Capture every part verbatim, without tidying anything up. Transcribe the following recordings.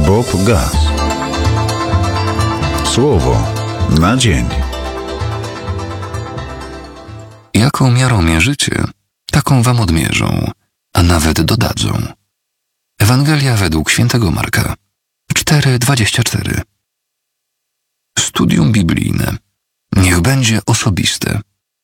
Bob Gaz. Słowo na dzień. Jaką miarą mierzycie, taką wam odmierzą, a nawet dodadzą. Ewangelia według świętego Marka cztery dwadzieścia cztery. Studium biblijne niech będzie osobiste.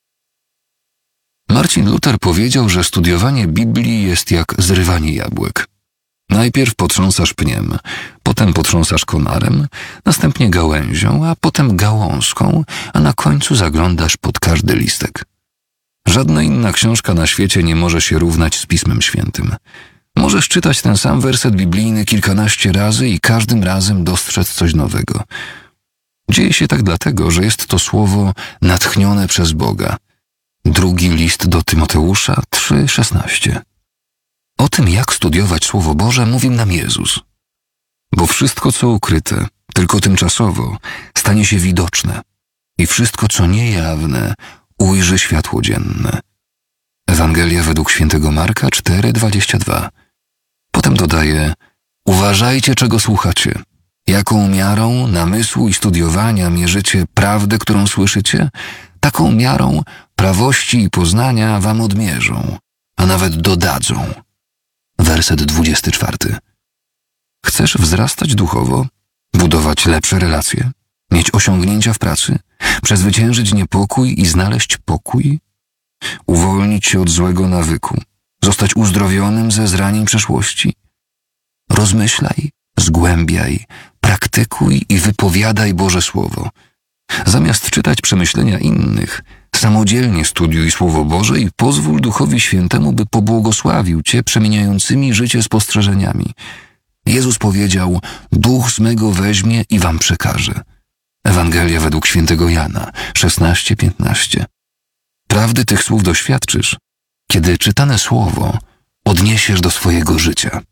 Marcin Luther powiedział, że studiowanie Biblii jest jak zrywanie jabłek. Najpierw potrząsasz pniem, potem potrząsasz konarem, następnie gałęzią, a potem gałązką, a na końcu zaglądasz pod każdy listek. Żadna inna książka na świecie nie może się równać z Pismem Świętym. Możesz czytać ten sam werset biblijny kilkanaście razy i każdym razem dostrzec coś nowego. Dzieje się tak dlatego, że jest to słowo natchnione przez Boga. Drugi list do Tymoteusza trzy szesnaście. O tym, jak studiować Słowo Boże, mówił nam Jezus. Bo wszystko, co ukryte, tylko tymczasowo, stanie się widoczne i wszystko, co niejawne, ujrzy światło dzienne. Ewangelia według świętego Marka cztery dwadzieścia dwa. Potem dodaje: uważajcie, czego słuchacie. Jaką miarą namysłu i studiowania mierzycie prawdę, którą słyszycie, taką miarą prawości i poznania wam odmierzą, a nawet dodadzą. Werset dwudziesty czwarty. Chcesz wzrastać duchowo, budować lepsze relacje, mieć osiągnięcia w pracy, przezwyciężyć niepokój i znaleźć pokój? Uwolnić się od złego nawyku, zostać uzdrowionym ze zranień przeszłości? Rozmyślaj, zgłębiaj, praktykuj i wypowiadaj Boże Słowo. Zamiast czytać przemyślenia innych, samodzielnie studiuj Słowo Boże i pozwól Duchowi Świętemu, by pobłogosławił cię przemieniającymi życie spostrzeżeniami. Jezus powiedział: Duch z mego weźmie i wam przekaże. Ewangelia według świętego Jana szesnaście piętnaście. Prawdy tych słów doświadczysz, kiedy czytane Słowo odniesiesz do swojego życia.